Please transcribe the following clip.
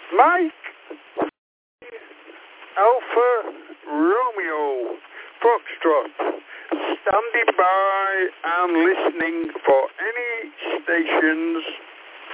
Mike Alpha Romeo Foxtrot, standing by and listening for any stations